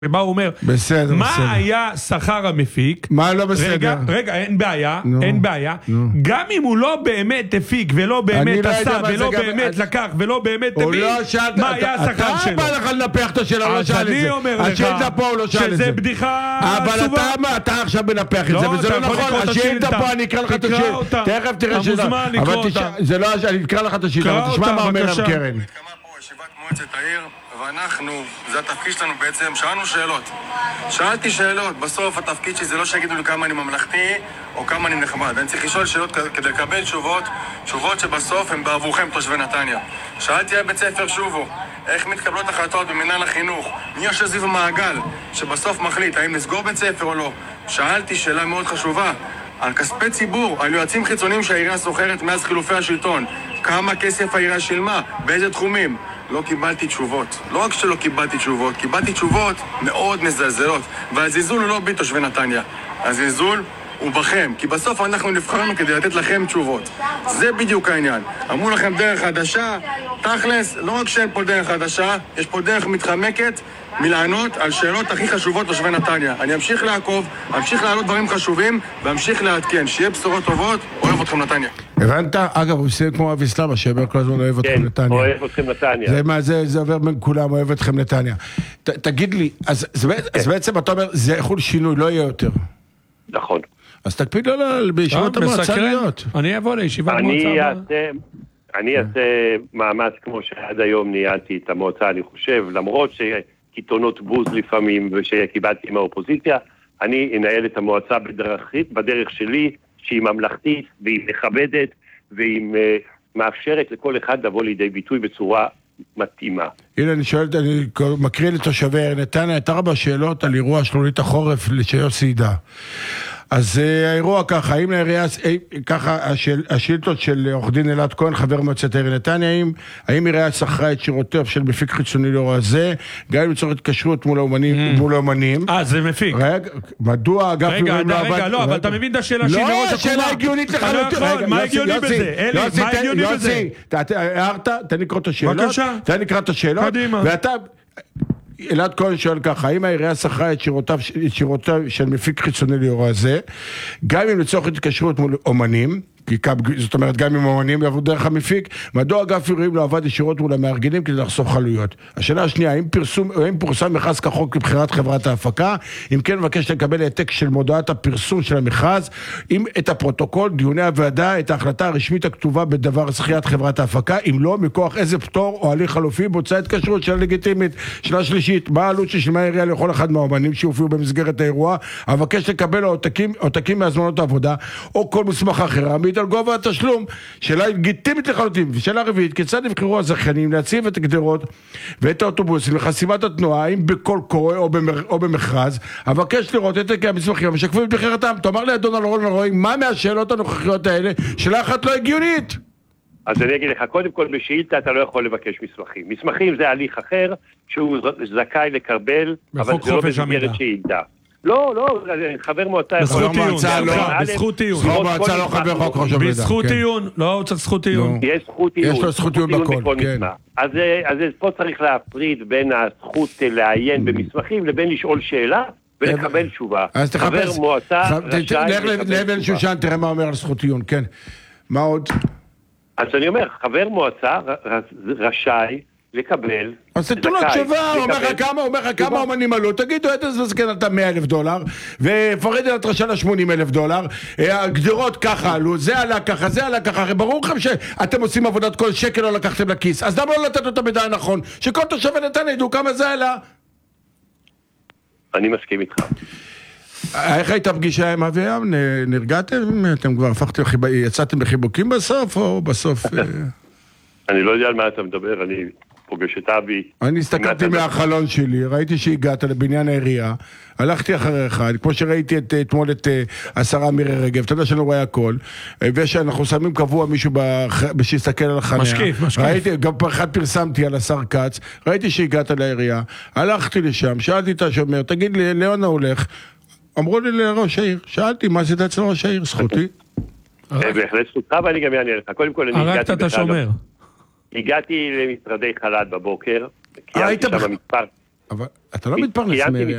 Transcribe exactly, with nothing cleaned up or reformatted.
ומה הוא אומר? בסדר, מה בסדר. היה שכר המפיק? מה לא בסדר? רגע, רגע, אין בעיה, נו, אין בעיה. נו. גם אם הוא לא באמת הפיק, ולא באמת לא עשה, יודע מה זה ולא גם- באמת אז- לקח, ולא באמת הוא הביא, לא שאל, מה היה אתה- השכר שלו? אתה בא לך לנפח את השאלה, הוא לא אז שאל את אני זה. אומר לך, השאילתה פה הוא לא שאל את זה. שזה בדיחה אבל עצובה. אתה, אתה עכשיו מנפח את לא, זה, וזה אתה לא יכול נכון. לקרוא את השאילתה השאילתה. פה, אני אקרא לך את תקרא השאילתה. אותה. תכף תראה אתה שאלה. מוזמן לקרוא אבל תשאל- אותה. זה לא, אני אקרא לך את השאילתה, קרא אבל תשמע אותה, מה אומר בבקשה. קרן. התקיימה פה ישיבת מועצת העיר, ואנחנו, זה התפקיד שלנו בעצם, שאלנו שאלות. שאלתי שאלות, בסוף התפקיד שלי זה לא שיגידו לי כמה אני ממלכתי או כמה אני נחמד. אני צריך לשאול שאלות כדי לקבל תשובות, תשובות שבסוף הן בעבורכם תושבי נתניה. שאלתי על בית ספר שובו, איך מתקבלות החלטות במינהל החינוך, מי יושב סביב המעגל, שבסוף מחליט האם לסגור בית ספר או לא. שאלתי שאלה מאוד חשובה, על כספי ציבור, על יועצים חיצוניים שהעירייה סוחרת מאז חילופי השלטון. כמה כסף העירייה שילמה, באיזה תחומים. לא קיבלתי תשובות. לא רק שלא קיבלתי תשובות, קיבלתי תשובות מאוד מזלזלות. והזלזול הוא לא בי תושבי נתניה. הזלזול הוא בכם, כי בסוף אנחנו נבחרנו כדי לתת לכם תשובות. זה בדיוק העניין. אמרו לכם דרך חדשה, תכלס, לא רק שאין פה דרך חדשה, יש פה דרך מתחמקת מלענות על שאלות הכי חשובות תושבי נתניה. אני אמשיך לעקוב, אמשיך להעלות דברים חשובים, ואמשיך לעדכן. שיהיה בשורות טובות, אוהב אתכם נתניה. הבנת? אגב, הוא עושה כמו אבי סלאמה, שאומר כל הזמן אוהב אתכם כן, נתניה. אוהב אתכם נתניה. זה מה זה, זה עובר בין כולם, אוהב אתכם נתניה. ת, תגיד לי, אז, אז, אז בעצם אתה אומר, זה יכול שינוי, לא יהיה יותר. נכון. אז תקפיד לא לא, בישיבות טוב, המועצה מסקרן. להיות. אני אבוא לישיבת אני מועצה. הבאה. אעשה, אני אעשה מאמץ כמו שעד היום ניהלתי את המועצה, אני חושב, למרות שקיתונות בוז לפעמים ושקיבלתי מהאופוזיציה, אני אנהל את המועצה בדרך, בדרך שלי, שהיא ממלכתית והיא מכבדת והיא מאפשרת לכל אחד לבוא לידי ביטוי בצורה מתאימה. הנה אני שואל, אני מקריא לתושבי נתניה, את ארבע שאלות על אירוע שלולית החורף שיוסי ידע. אז האירוע ככה, האם לעירייה, ככה השאל, השאילתות של עורך דין אלעד כהן, חבר מועצת העיר נתניה, האם, האם עירייה שכרה את שירותיו של מפיק חיצוני לאירוע הזה, גם אם לצורך התקשרות מול האומנים, מול האומנים. אה, זה מפיק. רגע, מדוע אגף... רגע, רגע, לא, אבל אתה מבין את השאלה שהיא מראש עקומה. לא, השאלה הגיונית לחלוטין. מה הגיוני בזה? אלי, מה הגיוני בזה? יוסי, הערת, תן לקרוא את השאלות. בבקשה. תן לקרוא את השאלות. קדימה. ואתה... אלעד כהן שואל ככה, האם העירייה שכרה את שירותיו, את שירותיו של מפיק חיצוני לאירוע הזה, גם אם לצורך התקשרות מול אומנים, זאת אומרת גם אם אומנים יעבוד דרך המפיק, מדוע אגף אירועים לא עבד ישירות מול המארגנים כדי לחסוך עלויות? השאלה השנייה, האם פרסום, האם פורסם מכרז כחוק לבחירת חברת ההפקה? אם כן, מבקש לקבל העתק של מודעת הפרסום של המכרז, עם את הפרוטוקול, דיוני הוועדה, את ההחלטה הרשמית הכתובה בדבר זכיית חברת ההפקה, אם לא, מכוח איזה פטור או הליך חלופי בוצעה התקשרות של לגיטימית. שאלה שלישית, מה העלות ששילמה העירייה לכל אחד מהאומנים שהופיעו במסגרת האירוע? אבקש לקבל עותקים, עותקים מהזמנות העבודה או כל מסמך אחר העמיד על גובה התשלום. שאלה לגיטימית לחלוטין. ושאלה רביעית, כיצד נבחרו הזכיינים להציב את הגדרות ואת האוטובוסים לחסימת התנועה, אם בכל קורא או, במר, או במכרז? אבקש לראות את המסמכים המשקפים את בחירתם. תאמר לי אדון אלרון אלרועי, מה מהשאלות הנוכחיות האלה שאלה אחת לא הגיונית? אז אני אגיד לך, קודם כל בשאילתה אתה לא יכול לבקש מסמכים. מסמכים זה הליך אחר שהוא זכאי לקבל, אבל זה לא במסגרת שאילתה. לא, לא, חבר מועצה... בזכות טיעון, בזכות טיעון. חבר מועצה לא חבר חוק ראש המידע. בזכות טיעון, לא, הוא צריך זכות טיעון. יש זכות טיעון. יש לו זכות טיעון בכל, כן. אז פה צריך להפריד בין הזכות לעיין במסמכים לבין לשאול שאלה ולקבל תשובה. אז תחפש... חבר מועצה רשאי לקבל תשובה. לאבן שושן, תראה מה אומר על זכות טיעון, כן. מה עוד? אז אני אומר, חבר מועצה רשאי לקבל... אז תתנו לו תשובה, הוא אומר לך כמה, אומר לך כמה אומנים עלו, תגידו, איזה זמן נתן מאה אלף דולר, ופרד אלת רשאלה שמונים אלף דולר, הגדרות ככה עלו, זה עלה ככה, זה עלה ככה, הרי ברור לכם שאתם עושים עבודת כל שקל לא לקחתם לכיס, אז למה לא לתת לו את המידע הנכון, שכל תושבי נתניה ידעו כמה זה עלה? אני מסכים איתך. איך הייתה פגישה עם אבי ים? נרגעתם? אתם כבר הפכתם, יצאתם בחיבוקים בסוף, או בסוף... אני לא יודע על מה אתה מדבר, אני פוגש את אבי. אני הסתכלתי מהחלון שלי, ראיתי שהגעת לבניין העירייה, הלכתי אחריך, כמו שראיתי אתמול את השרה מירי רגב, אתה יודע שאני רואה הכל, ושאנחנו שמים קבוע מישהו שיסתכל על החניה. משקיף, משקיף. ראיתי, גם אחד פרסמתי על השר כץ, ראיתי שהגעת לעירייה, הלכתי לשם, שאלתי את השומר, תגיד לי, לאן הולך? אמרו לי לראש העיר, שאלתי, מה זה אצל ראש העיר? זכותי. בהחלט זכותך, ואני גם אענה לך. קודם כל, אני הגעתי... הרגת את השומר. הגעתי למשרדי חל"ת בבוקר, היית קיימתי שם מספר... אבל אתה לא מתפרנס מעירייה.